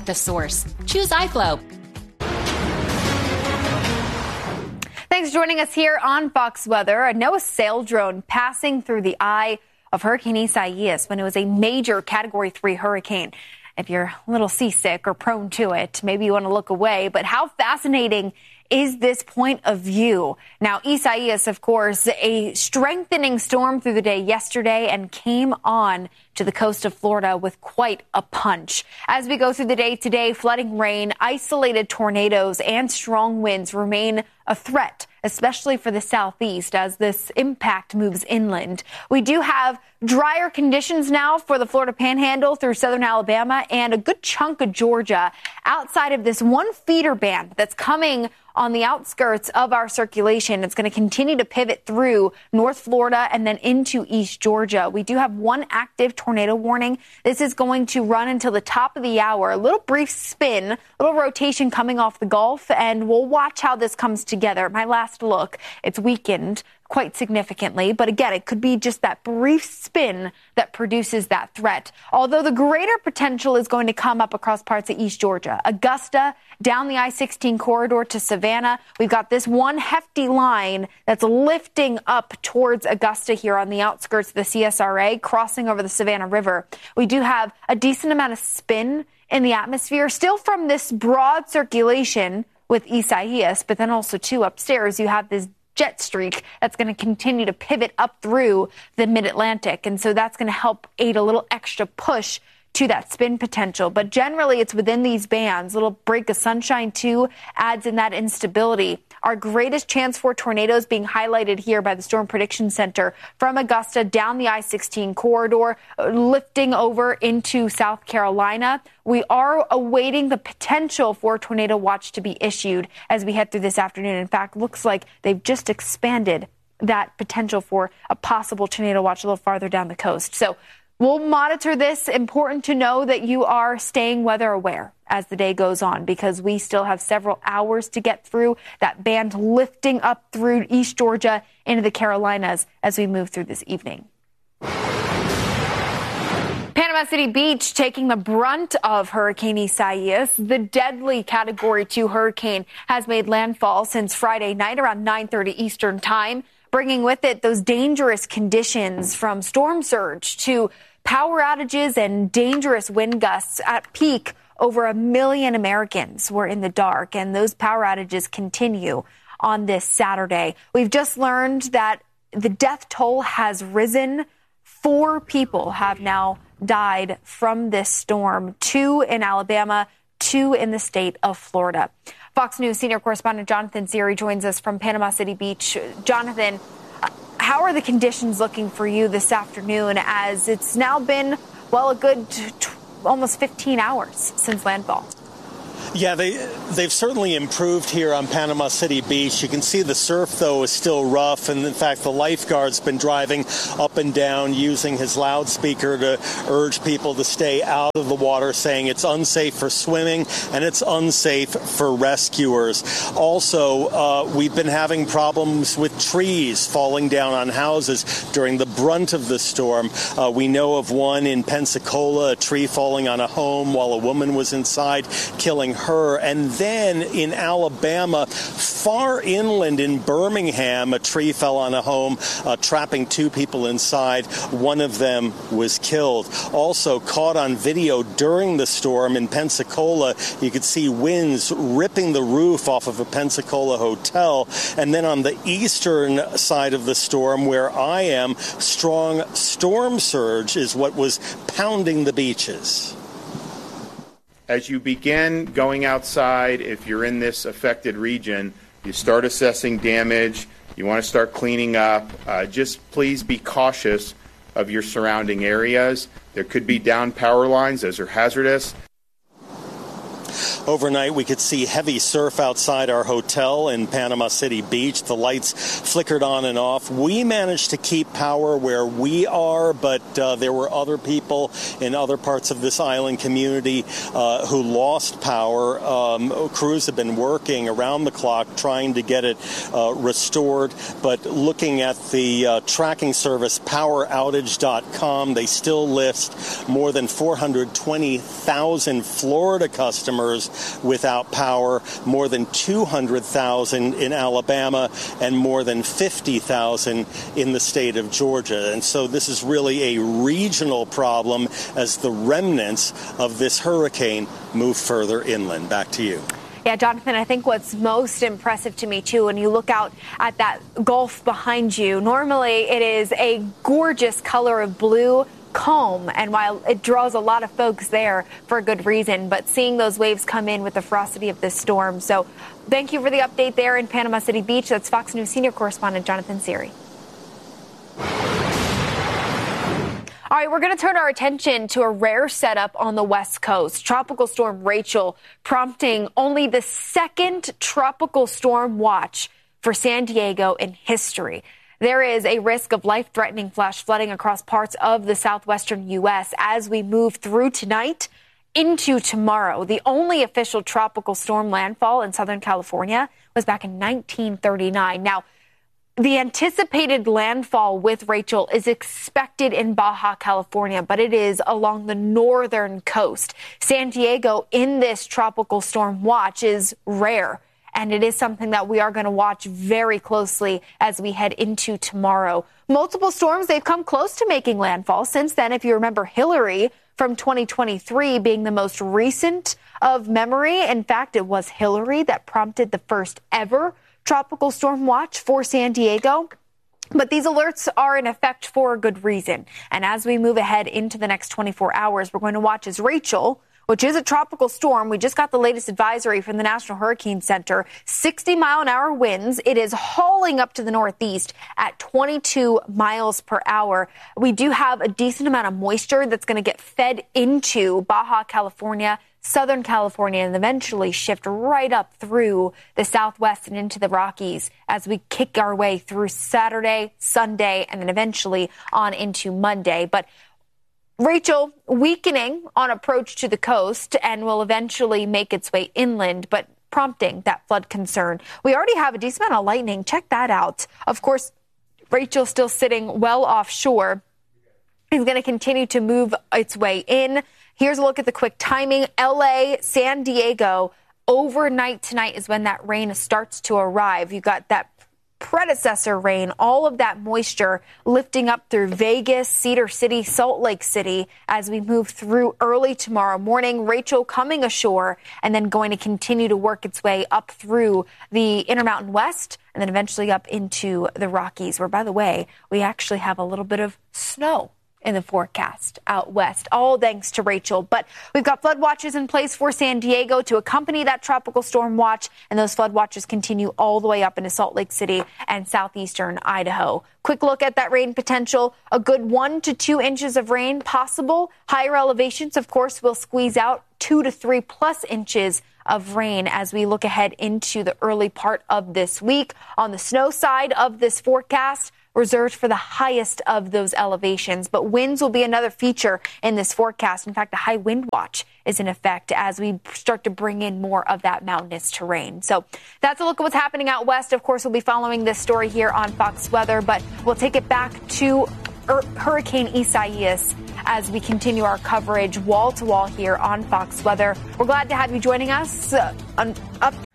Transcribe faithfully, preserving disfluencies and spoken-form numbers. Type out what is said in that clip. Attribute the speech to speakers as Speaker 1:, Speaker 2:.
Speaker 1: at the source. Choose iFlow.
Speaker 2: Thanks for joining us here on Fox Weather. A NOAA sail drone passing through the eye of Hurricane Isaias when it was a major Category three hurricane. If you're a little seasick or prone to it, maybe you want to look away. But how fascinating is this point of view? Now, Isaias, of course, a strengthening storm through the day yesterday and came on to the coast of Florida with quite a punch. As we go through the day today, flooding rain, isolated tornadoes, and strong winds remain a threat, especially for the southeast as this impact moves inland. We do have drier conditions now for the Florida Panhandle through southern Alabama and a good chunk of Georgia outside of this one feeder band that's coming on the outskirts of our circulation. It's going to continue to pivot through North Florida and then into East Georgia. We do have one active tornado warning. This is going to run until the top of the hour. A little brief spin, a little rotation coming off the Gulf, and we'll watch how this comes together. My last look, it's weakened quite significantly. But again, it could be just that brief spin that produces that threat. Although the greater potential is going to come up across parts of East Georgia. Augusta, down the I sixteen corridor to Savannah. We've got this one hefty line that's lifting up towards Augusta here on the outskirts of the C S R A, crossing over the Savannah River. We do have a decent amount of spin in the atmosphere, still from this broad circulation with Isaias, but then also, too, upstairs, you have this jet streak that's going to continue to pivot up through the mid-Atlantic. And so that's going to help aid a little extra push to that spin potential. But generally, it's within these bands. A little break of sunshine, too, adds in that instability. Our greatest chance for tornadoes being highlighted here by the Storm Prediction Center from Augusta down the I sixteen corridor, lifting over into South Carolina. We are awaiting the potential for a tornado watch to be issued as we head through this afternoon. In fact, looks like they've just expanded that potential for a possible tornado watch a little farther down the coast. So we'll monitor this. Important to know that you are staying weather aware as the day goes on, because we still have several hours to get through that band lifting up through East Georgia into the Carolinas as we move through this evening. Panama City Beach taking the brunt of Hurricane Isaias. The deadly Category two hurricane has made landfall since Friday night around nine thirty Eastern time, bringing with it those dangerous conditions from storm surge to power outages and dangerous wind gusts. At peak, over a million Americans were in the dark, and those power outages continue on this Saturday. We've just learned that the death toll has risen. Four people have now died from this storm, two in Alabama, two in the state of Florida. Fox News senior correspondent Jonathan Ziri joins us from Panama City Beach. Jonathan, how are the conditions looking for you this afternoon, as it's now been, well, a good t- almost fifteen hours since landfall?
Speaker 3: Yeah, they, they've certainly improved here on Panama City Beach. You can see the surf, though, is still rough. And, in fact, the lifeguard's been driving up and down using his loudspeaker to urge people to stay out of the water, saying it's unsafe for swimming and it's unsafe for rescuers. Also, uh, we've been having problems with trees falling down on houses during the brunt of the storm. Uh, we know of one in Pensacola, a tree falling on a home while a woman was inside, killing her. And then in Alabama, far inland in Birmingham, a tree fell on a home, uh, trapping two people inside. One of them was killed. Also caught on video during the storm in Pensacola, you could see winds ripping the roof off of a Pensacola hotel. And then on the eastern side of the storm, where I am, strong storm surge is what was pounding the beaches.
Speaker 4: As you begin going outside, if you're in this affected region, you start assessing damage, you want to start cleaning up, uh, just please be cautious of your surrounding areas. There could be down power lines, those are hazardous.
Speaker 3: overnight. We could see heavy surf outside our hotel in Panama City Beach. The lights flickered on and off. We managed to keep power where we are, but uh, there were other people in other parts of this island community uh, who lost power. Um, crews have been working around the clock trying to get it uh, restored, but looking at the uh, tracking service power outage dot com, they still list more than four hundred twenty thousand Florida customers without power, more than two hundred thousand in Alabama, and more than fifty thousand in the state of Georgia. And so this is really a regional problem as the remnants of this hurricane move further inland. Back to you.
Speaker 2: Yeah, Jonathan, I think what's most impressive to me, too, when you look out at that Gulf behind you, normally it is a gorgeous color of blue calm, and while it draws a lot of folks there for a good reason, but seeing those waves come in with the ferocity of this storm. So thank you for the update there in Panama City Beach. That's Fox News senior correspondent Jonathan Siri. All right, we're going to turn our attention to a rare setup on the West Coast. Tropical Storm Rachel prompting only the second tropical storm watch for San Diego in history. There is a risk of life-threatening flash flooding across parts of the southwestern U S as we move through tonight into tomorrow. The only official tropical storm landfall in Southern California was back in nineteen thirty-nine. Now, the anticipated landfall with Rachel is expected in Baja California, but it is along the northern coast. San Diego in this tropical storm watch is rare, and it is something that we are going to watch very closely as we head into tomorrow. Multiple storms, they've come close to making landfall since then. If you remember Hillary from twenty twenty-three being the most recent of memory. In fact, it was Hillary that prompted the first ever tropical storm watch for San Diego. But these alerts are in effect for a good reason. And as we move ahead into the next twenty-four hours, we're going to watch as Rachel, which is a tropical storm. We just got the latest advisory from the National Hurricane Center. sixty mile an hour winds. It is hauling up to the northeast at twenty-two miles per hour. We do have a decent amount of moisture that's going to get fed into Baja California, Southern California, and eventually shift right up through the Southwest and into the Rockies as we kick our way through Saturday, Sunday, and then eventually on into Monday. But Rachel weakening on approach to the coast and will eventually make its way inland, but prompting that flood concern. We already have a decent amount of lightning. Check that out. Of course, Rachel still sitting well offshore. It's going to continue to move its way in. Here's a look at the quick timing. L A, San Diego, overnight tonight is when that rain starts to arrive. You've got that predecessor rain, all of that moisture lifting up through Vegas, Cedar City, Salt Lake City as we move through early tomorrow morning. Rachel coming ashore and then going to continue to work its way up through the Intermountain West and then eventually up into the Rockies, where, by the way, we actually have a little bit of snow in the forecast out west, all thanks to Rachel. But we've got flood watches in place for San Diego to accompany that tropical storm watch, and those flood watches continue all the way up into Salt Lake City and southeastern Idaho. Quick look at that rain potential. A good one to two inches of rain possible. Higher elevations, of course, will squeeze out two to three plus inches of rain as we look ahead into the early part of this week. On the snow side of this forecast, reserved for the highest of those elevations. But winds will be another feature in this forecast. In fact, a high wind watch is in effect as we start to bring in more of that mountainous terrain. So that's a look at what's happening out west. Of course, we'll be following this story here on Fox Weather, but we'll take it back to Hurricane Isaias as we continue our coverage wall to wall here on Fox Weather. We're glad to have you joining us uh, on, up